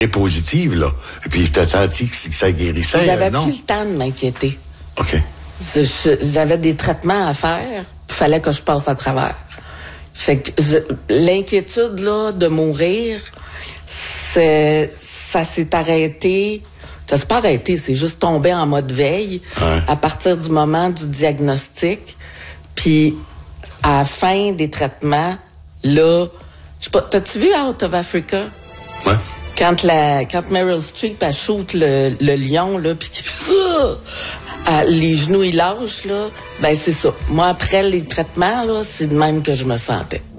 positive, là. Et puis, t'as senti que ça guérissait, J'avais non? plus le temps de m'inquiéter. OK. J'avais des traitements à faire, il fallait que je passe à travers. Fait que l'inquiétude, là, de mourir, ça s'est arrêté. Ça s'est pas arrêté, c'est juste tombé en mode veille à partir du moment du diagnostic. Puis, à la fin des traitements, là, je sais pas, t'as-tu vu Out of Africa? Ouais. Quand Meryl Streep, elle shoot le lion, là, puis les genoux, ils lâchent, là, ben c'est ça. Moi, après les traitements, là, c'est de même que je me sentais.